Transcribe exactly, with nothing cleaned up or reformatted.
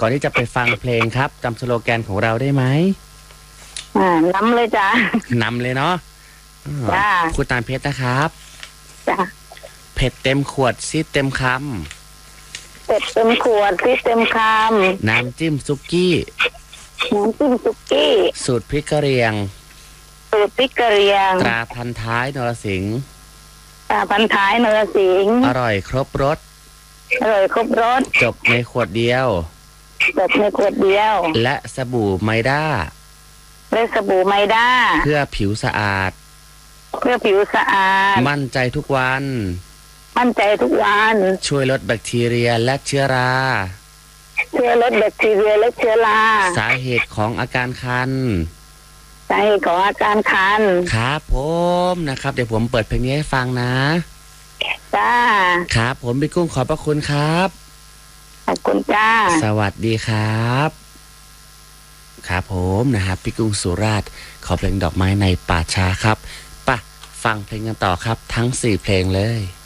ก่อนที่จะไปฟังเพลงครับจำสโลแกนของเราได้ไหมอ่านำเลยจ้ะนำเลยเนาะจ้าพูดตามเพชรนะครับจ้าเผ็ดเต็มขวดซีดเต็มคำเผ็ดเต็มขวดซีดเต็มคำน้ำจิ้มซุกี้น้ำจิ้มซุกี้สูตรพริกกะเหรี่ยงสูตรพริกกะเหรี่ยงตราพันท้ายนรสิงห์ตราพันท้ายนรสิงห์อร่อยครบรสอร่อยครบรสจบในขวดเดียวจบในขวดเดียวและสบู่ไมด้าและสบู่ไมด้าเพื่อผิวสะอาดเพื่อผิวสะอาดมั่นใจทุกวันมั่นใจทุกวันช่วยลดแบคทีเรียและเชื้อราช่วยลดแบคทีเรียและเชื้อราสาเหตุของอาการคันสาเหตุของอาการคันครับผมนะครับเดี๋ยวผมเปิดเพลงนี้ให้ฟังนะจ้าครับผมพี่กุ้งขอบพระคุณครับขอบคุณจ้าสวัสดีครับครับผมนะครับพี่กุ้งสุราษฎร์ขอเพลงดอกไม้ในป่าช้าครับป่ะฟังเพลงกันต่อครับทั้งสี่เพลงเลย